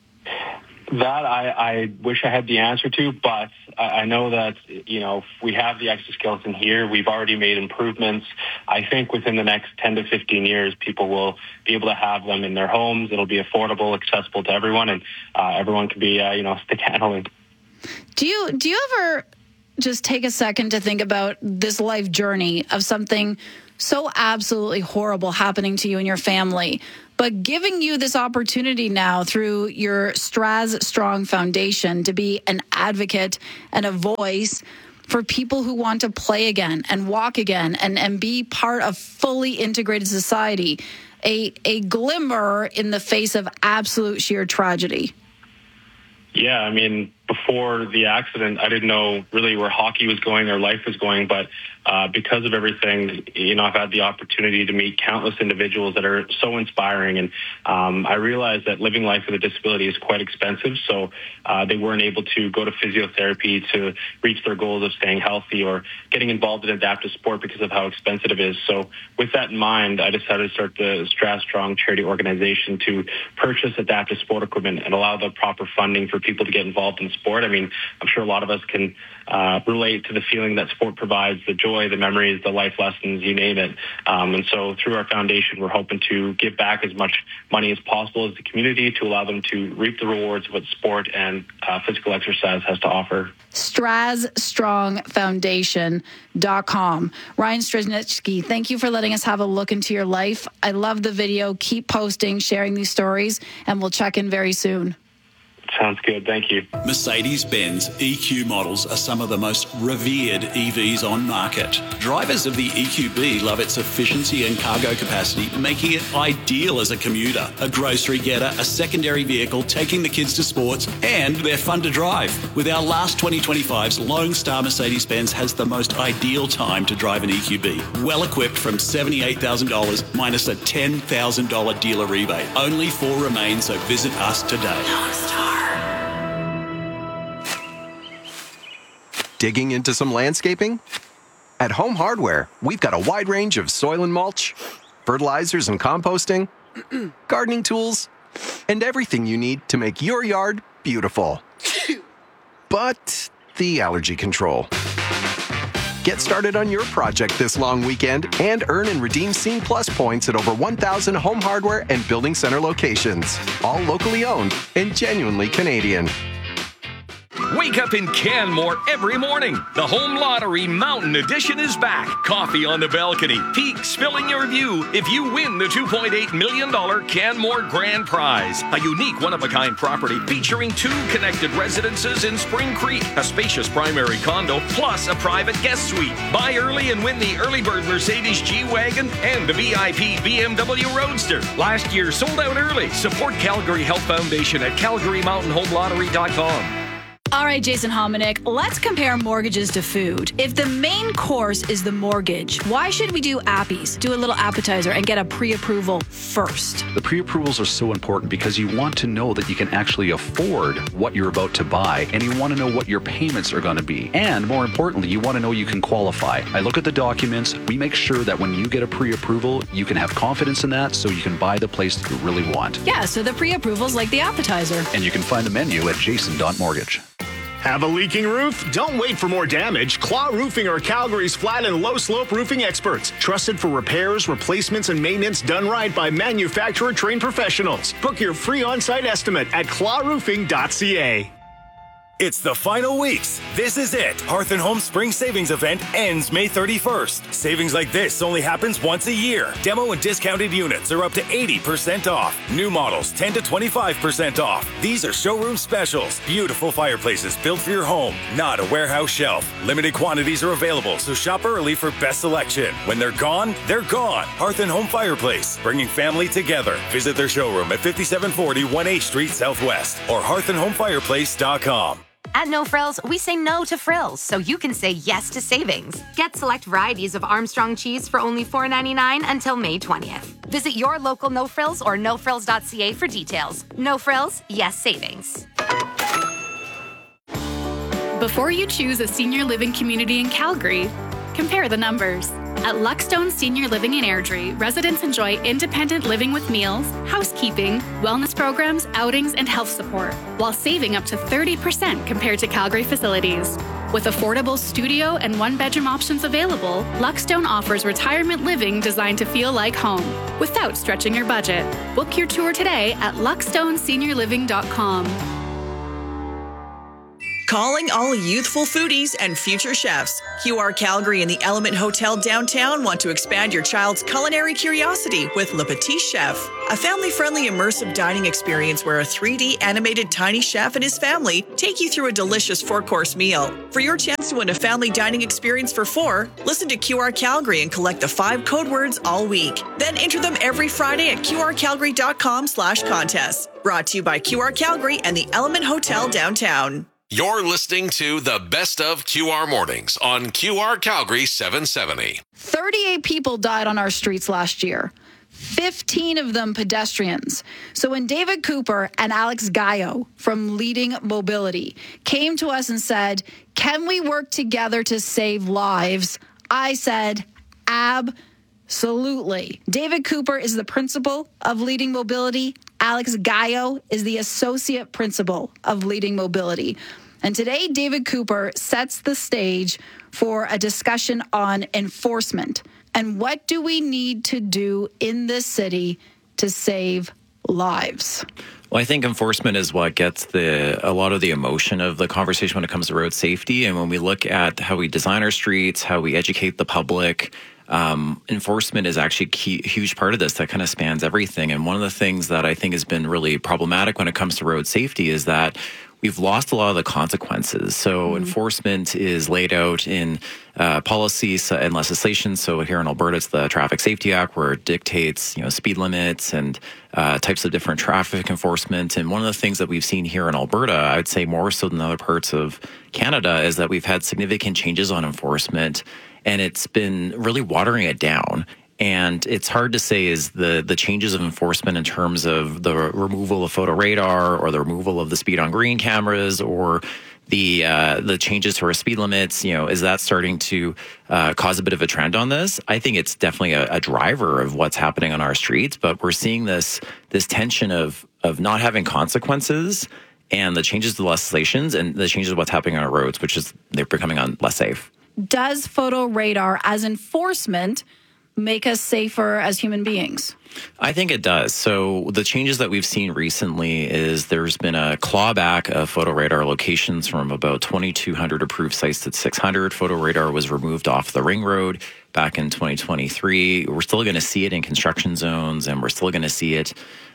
That I, I wish I had the answer to, but I know that, you know, we have the exoskeleton here. We've already made improvements. I think within the next ten to fifteen years, people will be able to have them in their homes. It'll be affordable, accessible to everyone, and uh, everyone can be, uh, you know, stick handling. Do you, do you ever just take a second to think about this life journey of something so absolutely horrible happening to you and your family, but giving you this opportunity now through your Straz Strong Foundation to be an advocate and a voice for people who want to play again and walk again and, and be part of fully integrated society, a, a glimmer in the face of absolute sheer tragedy? Yeah, I mean, before the accident, I didn't know really where hockey was going or life was going, but uh, because of everything, you know, I've had the opportunity to meet countless individuals that are so inspiring, and um, I realized that living life with a disability is quite expensive, so uh, they weren't able to go to physiotherapy to reach their goals of staying healthy or getting involved in adaptive sport because of how expensive it is. So with that in mind, I decided to start the Straz Strong charity organization to purchase adaptive sport equipment and allow the proper funding for people to get involved in sport. I mean, I'm sure a lot of us can uh, relate to the feeling that sport provides, the joy, the memories, the life lessons, you name it. Um, and so through our foundation, we're hoping to give back as much money as possible as the community to allow them to reap the rewards of what sport and uh, physical exercise has to offer. Straz Strong Foundation dot com. Ryan Strzelnicki, thank you for letting us have a look into your life. I love the video. Keep posting, sharing these stories, and we'll check in very soon. Sounds good. Thank you. Mercedes-Benz E Q models are some of the most revered E Vs on market. Drivers of the E Q B love its efficiency and cargo capacity, making it ideal as a commuter, a grocery getter, a secondary vehicle, taking the kids to sports, and they're fun to drive. With our last twenty twenty-fives, Lone Star Mercedes-Benz has the most ideal time to drive an E Q B. Well equipped from seventy-eight thousand dollars minus a ten thousand dollars dealer rebate. Only four remain, so visit us today. Lone Star. Digging into some landscaping? At Home Hardware, we've got a wide range of soil and mulch, fertilizers and composting, gardening tools, and everything you need to make your yard beautiful. But the allergy control. Get started on your project this long weekend and earn and redeem Scene Plus points at over one thousand Home Hardware and Building Center locations. All locally owned and genuinely Canadian. Wake up in Canmore every morning. The Home Lottery Mountain Edition is back. Coffee on the balcony, peaks filling your view if you win the two point eight million dollars Canmore Grand Prize. A unique one-of-a-kind property featuring two connected residences in Spring Creek, a spacious primary condo, plus a private guest suite. Buy early and win the early bird Mercedes G-Wagon and the V I P B M W Roadster. Last year sold out early. Support Calgary Health Foundation at calgary mountain home lottery dot com. All right, Jason Hominick, let's compare mortgages to food. If the main course is the mortgage, why should we do appies, do a little appetizer, and get a pre-approval first? The pre-approvals are so important because you want to know that you can actually afford what you're about to buy, and you want to know what your payments are going to be. And more importantly, you want to know you can qualify. I look at the documents. We make sure that when you get a pre-approval, you can have confidence in that so you can buy the place that you really want. Yeah, so the pre-approval's like the appetizer. And you can find the menu at jason dot mortgage. Have a leaking roof? Don't wait for more damage. Claw Roofing are Calgary's flat and low slope roofing experts. Trusted for repairs, replacements, and maintenance done right by manufacturer trained professionals. Book your free on-site estimate at claw roofing dot c a. It's the final weeks. This is it. Hearth and Home Spring Savings Event ends May thirty-first. Savings like this only happens once a year. Demo and discounted units are up to eighty percent off. New models ten to twenty-five percent off. These are showroom specials. Beautiful fireplaces built for your home, not a warehouse shelf. Limited quantities are available, so shop early for best selection. When they're gone, they're gone. Hearth and Home Fireplace, bringing family together. Visit their showroom at fifty-seven forty one H Street Southwest or hearth and home fireplace dot com. At No Frills, we say no to frills, so you can say yes to savings. Get select varieties of Armstrong cheese for only four ninety-nine until May twentieth. Visit your local No Frills or no frills dot c a for details. No Frills, yes savings. Before you choose a senior living community in Calgary, compare the numbers. At Luckstone Senior Living in Airdrie, residents enjoy independent living with meals, housekeeping, wellness programs, outings, and health support, while saving up to thirty percent compared to Calgary facilities. With affordable studio and one-bedroom options available, Luckstone offers retirement living designed to feel like home, without stretching your budget. Book your tour today at luckstone senior living dot com. Calling all youthful foodies and future chefs. Q R Calgary and the Element Hotel downtown want to expand your child's culinary curiosity with Le Petit Chef, a family-friendly immersive dining experience where a three D animated tiny chef and his family take you through a delicious four-course meal. For your chance to win a family dining experience for four, listen to Q R Calgary and collect the five code words all week. Then enter them every Friday at q r calgary dot com slash contest. Brought to you by Q R Calgary and the Element Hotel downtown. You're listening to the Best of Q R Mornings on Q R Calgary seven seventy. thirty-eight people died on our streets last year. fifteen of them pedestrians. So when David Cooper and Alex Gallo from Leading Mobility came to us and said, can we work together to save lives? I said, absolutely. David Cooper is the principal of Leading Mobility. Alex Gallo is the associate principal of Leading Mobility. And today, David Cooper sets the stage for a discussion on enforcement. And what do we need to do in this city to save lives? Well, I think enforcement is what gets the a lot of the emotion of the conversation when it comes to road safety. And when we look at how we design our streets, how we educate the public, Um, enforcement is actually a key, huge part of this that kind of spans everything. And one of the things that I think has been really problematic when it comes to road safety is that we've lost a lot of the consequences. So mm-hmm. enforcement is laid out in uh, policies and legislation. So here in Alberta, it's the Traffic Safety Act, where it dictates, you know, speed limits and uh, types of different traffic enforcement. And one of the things that we've seen here in Alberta, I would say more so than other parts of Canada, is that we've had significant changes on enforcement. And it's been really watering it down. And it's hard to say is the the changes of enforcement in terms of the removal of photo radar or the removal of the speed on green cameras or the uh, the changes to our speed limits, you know, is that starting to uh, cause a bit of a trend on this? I think it's definitely a, a driver of what's happening on our streets, but we're seeing this this tension of of not having consequences and the changes to the legislations and the changes of what's happening on our roads, which is they're becoming un- less safe. Does photo radar as enforcement make us safer as human beings? I think it does. So the changes that we've seen recently is there's been a clawback of photo radar locations from about twenty-two hundred approved sites to six hundred. Photo radar was removed off the ring road back in twenty twenty-three. We're still going to see it in construction zones and we're still going to see it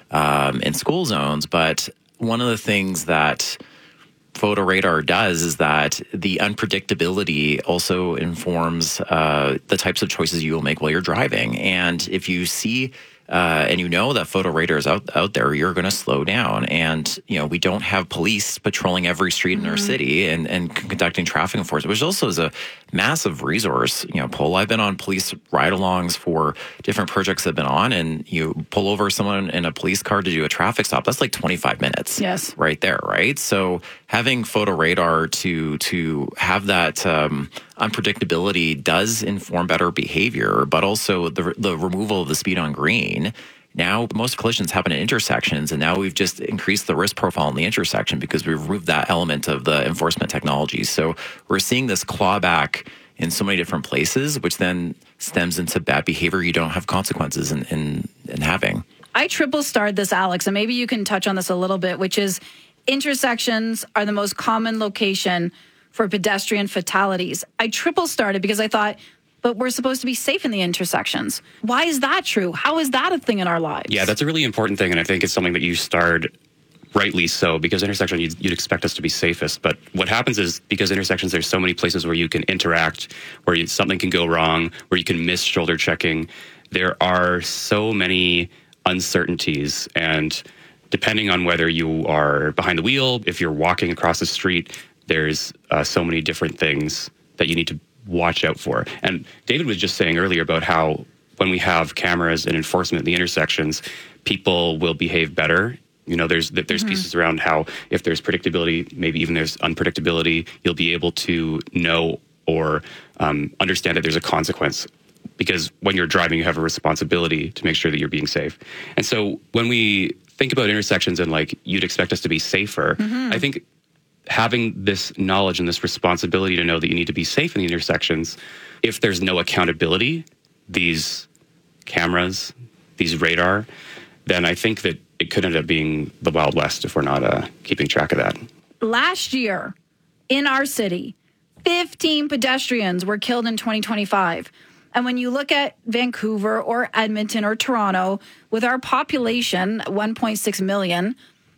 um, in school zones. But one of the things that photo radar does is that the unpredictability also informs uh, the types of choices you will make while you're driving. And if you see uh, and you know that photo radar is out, out there, you're going to slow down. And, you know, we don't have police patrolling every street mm-hmm. in our city and, and conducting traffic enforcement, which also is a massive resource. You know, Paul, I've been on police ride-alongs for different projects I've been on, and you pull over someone in a police car to do a traffic stop. That's like twenty-five minutes. Yes. Right there, right? So having photo radar to to have that um, unpredictability does inform better behavior, but also the the removal of the speed on green. Now, most collisions happen at intersections, and now we've just increased the risk profile in the intersection because we've removed that element of the enforcement technology. So we're seeing this clawback in so many different places, which then stems into bad behavior you don't have consequences in, in, in having. I triple starred this, Alex, and maybe you can touch on this a little bit, which is intersections are the most common location for pedestrian fatalities. I triple starred it because I thought, but we're supposed to be safe in the intersections. Why is that true? How is that a thing in our lives? Yeah, that's a really important thing, and I think it's something that you starred rightly so, because intersection, you'd, you'd expect us to be safest. But what happens is, because intersections, there's so many places where you can interact, where you, something can go wrong, where you can miss shoulder checking. There are so many uncertainties, and depending on whether you are behind the wheel, if you're walking across the street, there's uh, so many different things that you need to watch out for. And David was just saying earlier about how when we have cameras and enforcement in the intersections, people will behave better You know, there's there's mm-hmm. pieces around how if there's predictability, maybe even there's unpredictability, you'll be able to know or um, understand that there's a consequence. Because when you're driving, you have a responsibility to make sure that you're being safe. And so when we think about intersections and like you'd expect us to be safer, mm-hmm. I think having this knowledge and this responsibility to know that you need to be safe in the intersections, if there's no accountability, these cameras, these radar, then I think that it could end up being the Wild West if we're not uh, keeping track of that. Last year in our city, fifteen pedestrians were killed in twenty twenty-five. And when you look at Vancouver or Edmonton or Toronto, with our population, one point six million,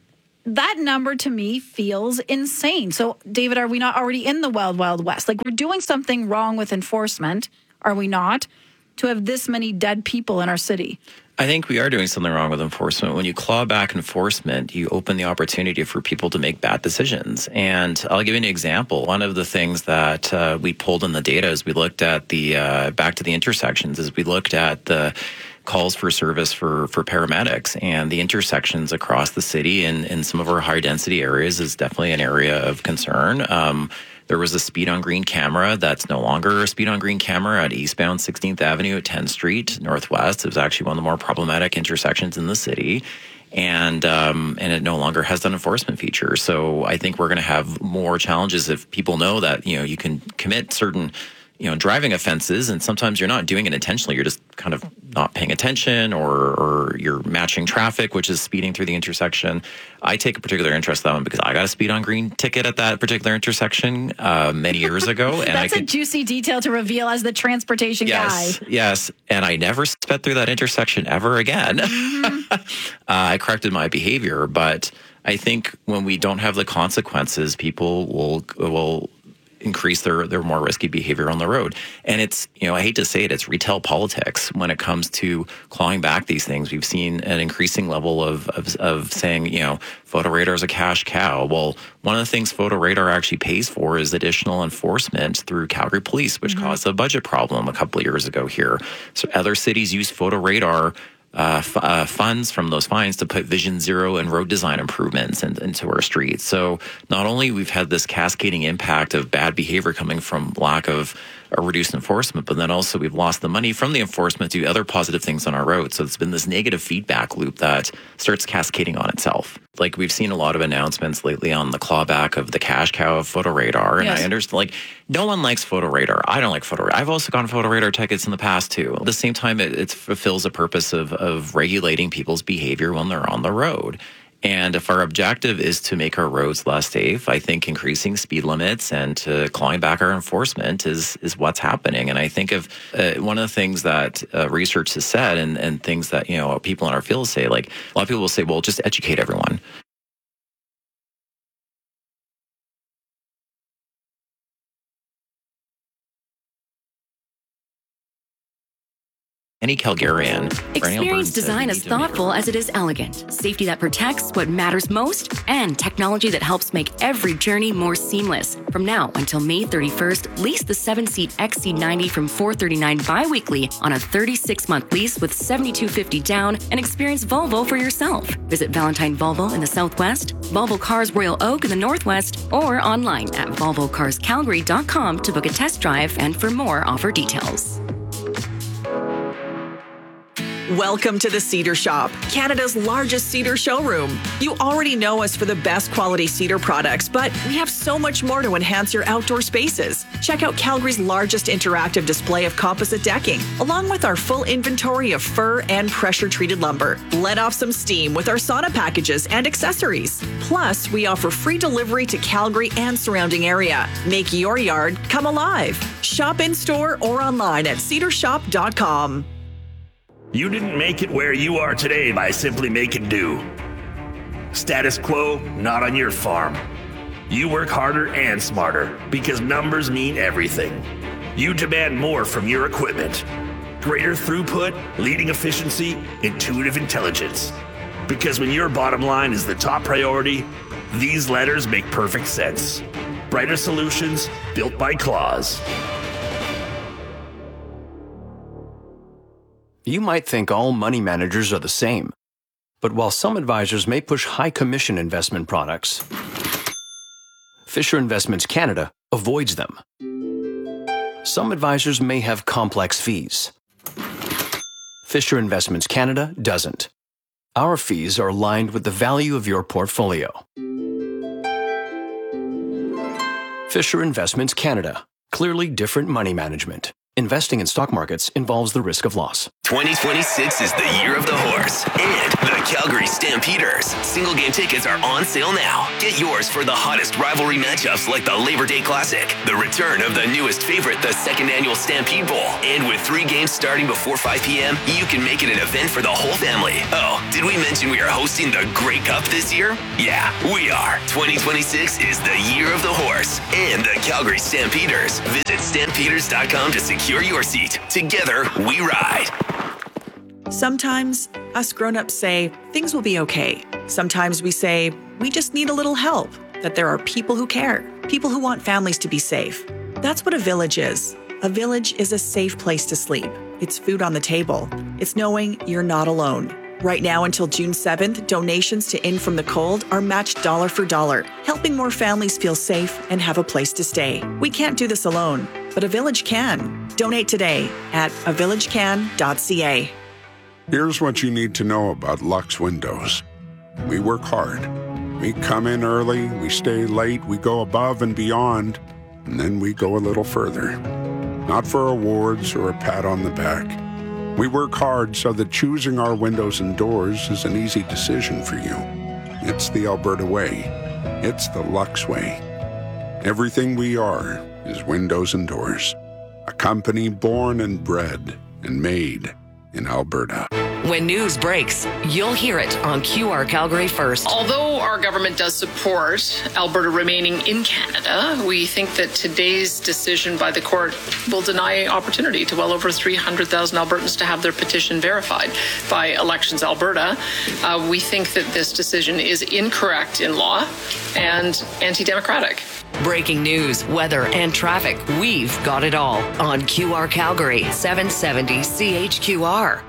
that number to me feels insane. So, David, are we not already in the wild, wild west? Like, we're doing something wrong with enforcement, are we not, to have this many dead people in our city? I think we are doing something wrong with enforcement. When you claw back enforcement, you open the opportunity for people to make bad decisions. And I'll give you an example. One of the things that uh, we pulled in the data as we looked at the, uh, back to the intersections, is we looked at the calls for service for, for paramedics, and the intersections across the city and in some of our high density areas is definitely an area of concern. Um, There was a speed on green camera that's no longer a speed on green camera at eastbound sixteenth Avenue at tenth Street Northwest. It was actually one of the more problematic intersections in the city. And um, and it no longer has that enforcement feature. So I think we're going to have more challenges if people know that, you know, you can commit certain, you know, driving offenses, and sometimes you're not doing it intentionally. You're just kind of not paying attention, or, or you're matching traffic, which is speeding through the intersection. I take a particular interest in that one because I got a speed on green ticket at that particular intersection uh, many years ago. And That's I could, a juicy detail to reveal as the transportation yes, guy. Yes, and I never sped through that intersection ever again. Mm-hmm. uh, I corrected my behavior, but I think when we don't have the consequences, people will will increase their, their more risky behavior on the road. And it's, you know, I hate to say it, it's retail politics when it comes to clawing back these things. We've seen an increasing level of, of, of saying, you know, photo radar is a cash cow. Well, one of the things photo radar actually pays for is additional enforcement through Calgary Police, which mm-hmm. caused a budget problem a couple of years ago here. So other cities use photo radar Uh, f- uh, funds from those fines to put Vision Zero and road design improvements in, into our streets. So not only we've had this cascading impact of bad behavior coming from lack of uh, reduced enforcement, but then also we've lost the money from the enforcement to do other positive things on our roads. So it's been this negative feedback loop that starts cascading on itself. Like we've seen a lot of announcements lately on the clawback of the cash cow of photo radar. And yes. I understand, like, no one likes photo radar. I don't like photo radar. I've also gotten photo radar tickets in the past too. At the same time, it, it fulfills a purpose of, of regulating people's behavior when they're on the road. And if our objective is to make our roads less safe, I think increasing speed limits and to clawing back our enforcement is is what's happening. And I think of uh, one of the things that uh, research has said, and, and things that, you know, people in our field say, like a lot of people will say, well, just educate everyone. Any Calgarian. Experience design as thoughtful as it is elegant. Safety that protects what matters most, and technology that helps make every journey more seamless. From now until May thirty-first, lease the seven-seat X C ninety from four hundred thirty-nine dollars bi-weekly on a thirty-six month lease with seven thousand two hundred fifty dollars down, and experience Volvo for yourself. Visit Valentine Volvo in the Southwest, Volvo Cars Royal Oak in the Northwest, or online at volvo cars calgary dot com to book a test drive and for more offer details. Welcome to the Cedar Shop, Canada's largest cedar showroom. You already know us for the best quality cedar products, but we have so much more to enhance your outdoor spaces. Check out Calgary's largest interactive display of composite decking, along with our full inventory of fir and pressure-treated lumber. Let off some steam with our sauna packages and accessories. Plus, we offer free delivery to Calgary and surrounding area. Make your yard come alive. Shop in-store or online at cedar shop dot com. You didn't make it where you are today by simply making do. Status quo, not on your farm. You work harder and smarter because numbers mean everything. You demand more from your equipment. Greater throughput, leading efficiency, intuitive intelligence. Because when your bottom line is the top priority, these letters make perfect sense. Brighter solutions built by Claws. You might think all money managers are the same. But while some advisors may push high commission investment products, Fisher Investments Canada avoids them. Some advisors may have complex fees. Fisher Investments Canada doesn't. Our fees are aligned with the value of your portfolio. Fisher Investments Canada. Clearly different money management. Investing in stock markets involves the risk of loss. twenty twenty-six is the year of the horse and the Calgary Stampeders. Single game tickets are on sale now. Get yours for the hottest rivalry matchups like the Labor Day Classic, the return of the newest favorite, the second annual Stampede Bowl. And with three games starting before five p.m., you can make it an event for the whole family. Oh, did we mention we are hosting the Grey Cup this year? Yeah, we are. twenty twenty-six is the year of the horse and the Calgary Stampeders. Visit stampeders dot com to secure your seat. Together, we ride. Sometimes us grown-ups say things will be okay. Sometimes we say we just need a little help, that there are people who care, people who want families to be safe. That's what a village is. A village is a safe place to sleep. It's food on the table. It's knowing you're not alone. Right now until June seventh, donations to In From the Cold are matched dollar for dollar, helping more families feel safe and have a place to stay. We can't do this alone, but a village can. Donate today at a village can dot c a. Here's what you need to know about Lux Windows. We work hard. We come in early, we stay late, we go above and beyond, and then we go a little further. Not for awards or a pat on the back. We work hard so that choosing our windows and doors is an easy decision for you. It's the Alberta way. It's the Lux way. Everything we are is windows and doors. A company born and bred and made in Alberta. When news breaks, you'll hear it on Q R Calgary First. Although our government does support Alberta remaining in Canada, we think that today's decision by the court will deny opportunity to well over three hundred thousand Albertans to have their petition verified by Elections Alberta. Uh, we think that this decision is incorrect in law and anti-democratic. Breaking news, weather, and traffic. We've got it all on Q R Calgary, seven seventy C H Q R.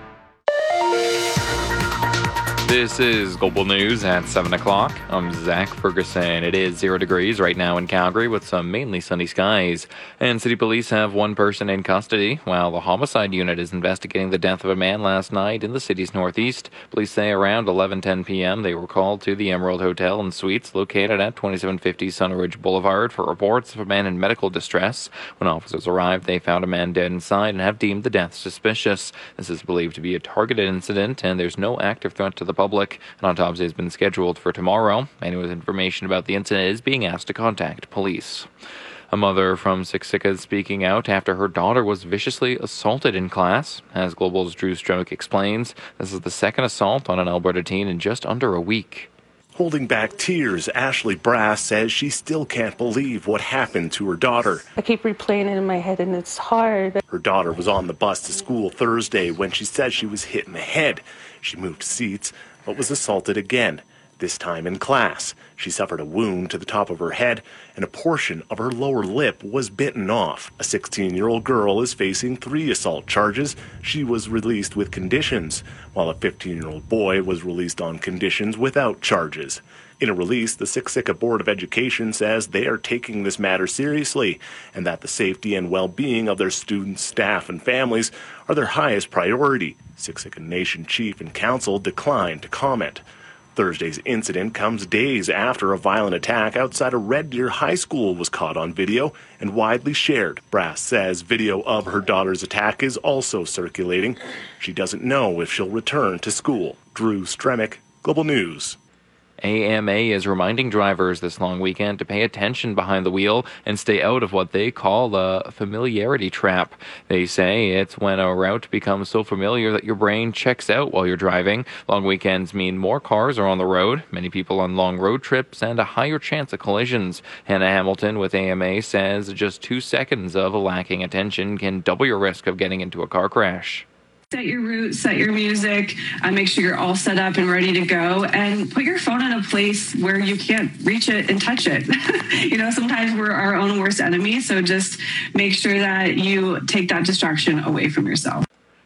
This is Global News at seven o'clock. I'm Zach Ferguson. It is zero degrees right now in Calgary with some mainly sunny skies. And city police have one person in custody while the homicide unit is investigating the death of a man last night in the city's northeast. Police say around eleven ten p.m. they were called to the Emerald Hotel and Suites located at twenty-seven fifty Sunridge Boulevard for reports of a man in medical distress. When officers arrived, they found a man dead inside and have deemed the death suspicious. This is believed to be a targeted incident and there's no active threat to the public. Public. An autopsy has been scheduled for tomorrow. Anyone with information about the incident is being asked to contact police. A mother from Siksika is speaking out after her daughter was viciously assaulted in class. As Global's Drew Stromick explains, this is the second assault on an Alberta teen in just under a week. Holding back tears, Ashley Brass says she still can't believe what happened to her daughter. I keep replaying it in my head and it's hard. Her daughter was on the bus to school Thursday when she said she was hit in the head. She moved seats, but was assaulted again, this time in class. She suffered a wound to the top of her head, and a portion of her lower lip was bitten off. A sixteen-year-old girl is facing three assault charges. She was released with conditions, while a fifteen-year-old boy was released on conditions without charges. In a release, the Siksika Board of Education says they are taking this matter seriously and that the safety and well-being of their students, staff, and families are their highest priority. Siksika Nation Chief and Council declined to comment. Thursday's incident comes days after a violent attack outside of Red Deer High School was caught on video and widely shared. Brass says video of her daughter's attack is also circulating. She doesn't know if she'll return to school. Drew Stremick, Global News. A M A is reminding drivers this long weekend to pay attention behind the wheel and stay out of what they call a familiarity trap. They say it's when a route becomes so familiar that your brain checks out while you're driving. Long weekends mean more cars are on the road, many people on long road trips, and a higher chance of collisions. Hannah Hamilton with A M A says just two seconds of lacking attention can double your risk of getting into a car crash. Set your route, set your music, uh, make sure you're all set up and ready to go, and put your phone in a place where you can't reach it and touch it. You know, sometimes we're our own worst enemy, so just make sure that you take that distraction away from yourself.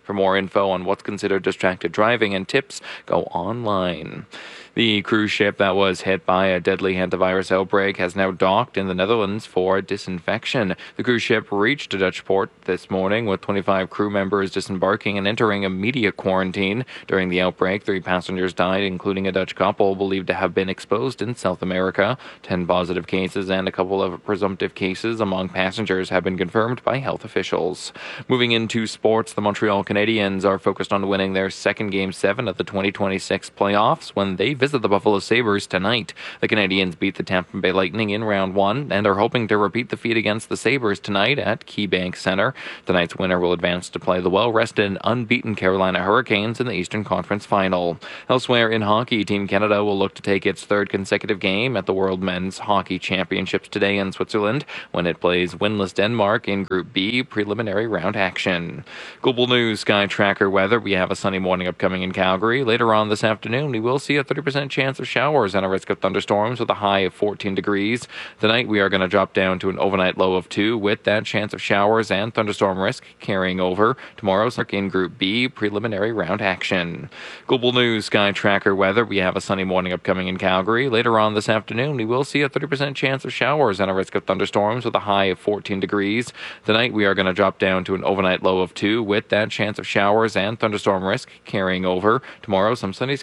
For more info on what's considered distracted driving and tips, go online. The cruise ship that was hit by a deadly hantavirus outbreak has now docked in the Netherlands for disinfection. The cruise ship reached a Dutch port this morning with twenty-five crew members disembarking and entering immediate quarantine. During the outbreak, three passengers died, including a Dutch couple believed to have been exposed in South America. Ten positive cases and a couple of presumptive cases among passengers have been confirmed by health officials. Moving into sports, the Montreal Canadiens are focused on winning their second Game seven of the twenty twenty-six playoffs when they visit the Buffalo Sabres tonight. The Canadiens beat the Tampa Bay Lightning in round one and are hoping to repeat the feat against the Sabres tonight at KeyBank Center. Tonight's winner will advance to play the well-rested and unbeaten Carolina Hurricanes in the Eastern Conference Final. Elsewhere in hockey, Team Canada will look to take its third consecutive game at the World Men's Hockey Championships today in Switzerland when it plays winless Denmark in Group B preliminary round action. Global news, Sky Tracker weather. We have a sunny morning upcoming in Calgary. Later on this afternoon, we will see a thirty percent chance of showers and a risk of thunderstorms with a high of fourteen degrees. Tonight we are going to drop down to an overnight low of two with that chance of showers and thunderstorm risk carrying over. Tomorrow's in Group B preliminary round action. Global news, Sky Tracker weather. We have a sunny morning upcoming in Calgary. Later on this afternoon we will see a thirty percent chance of showers and a risk of thunderstorms with a high of fourteen degrees. Tonight we are going to drop down to an overnight low of two with that chance of showers and thunderstorm risk carrying over. Tomorrow some sunny